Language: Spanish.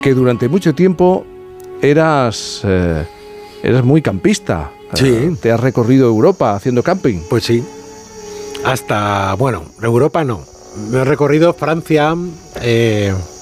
que durante mucho tiempo eras muy campista. Sí. Te has recorrido Europa haciendo camping. Pues sí. Hasta, bueno, Europa no. Me he recorrido Francia,